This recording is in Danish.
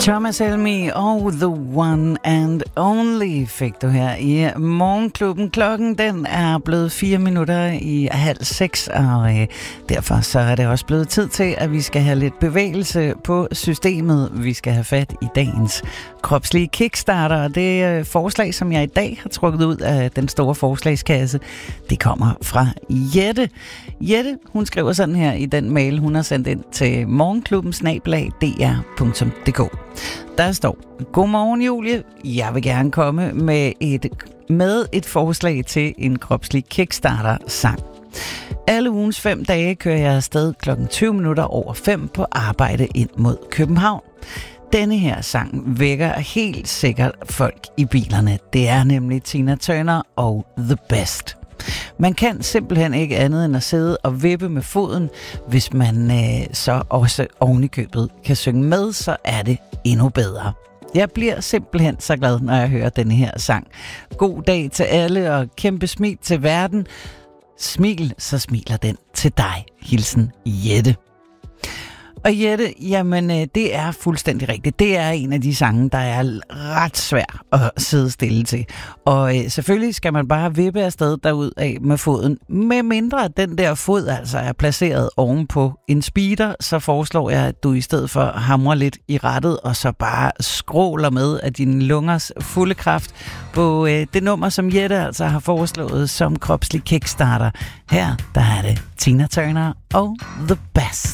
Thomas Helmig og The One and Only fik du her i Morgenklubben. Klokken den er blevet 4 minutter i 5:30, og derfor så er det også blevet tid til, at vi skal have lidt bevægelse på systemet. Vi skal have fat i dagens kropslige kickstarter, og det forslag, som jeg i dag har trukket ud af den store forslagskasse, det kommer fra Jette. Jette, hun skriver sådan her i den mail, hun har sendt ind til morgenklubben@dr.dk. Der står: Godmorgen Julie, jeg vil gerne komme med et forslag til en kropslig kickstarter-sang. Alle ugens 5 dage kører jeg afsted klokken 5:20 på arbejde ind mod København. Denne her sang vækker helt sikkert folk i bilerne. Det er nemlig Tina Turner og The Best. Man kan simpelthen ikke andet end at sidde og vippe med foden. Hvis man så også ovenikøbet kan synge med, så er det endnu bedre. Jeg bliver simpelthen så glad, når jeg hører denne her sang. God dag til alle og kæmpe smil til verden. Smil, så smiler den til dig. Hilsen Jette. Og Jette, jamen det er fuldstændig rigtigt. Det er en af de sange, der er ret svær at sidde stille til. Og selvfølgelig skal man bare vippe afsted derudad med foden. Med mindre at den der fod altså er placeret ovenpå en speeder, så foreslår jeg, at du i stedet for hamrer lidt i rattet, og så bare skråler med af dine lungers fulde kraft på det nummer, som Jette altså har foreslået som kropslig kickstarter. Her, der er det Tina Turner og The Best.